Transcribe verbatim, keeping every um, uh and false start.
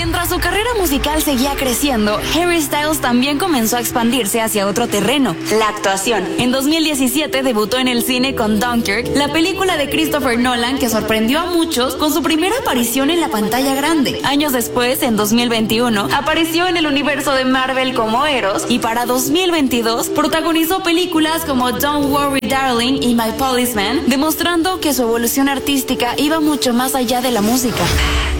Mientras su carrera musical seguía creciendo, Harry Styles también comenzó a expandirse hacia otro terreno, la actuación. En dos mil diecisiete debutó en el cine con Dunkirk, la película de Christopher Nolan que sorprendió a muchos con su primera aparición en la pantalla grande. Años después, en dos mil veintiuno, apareció en el universo de Marvel como Eros y para dos mil veintidós protagonizó películas como Don't Worry Darling y My Policeman, demostrando que su evolución artística iba mucho más allá de la música.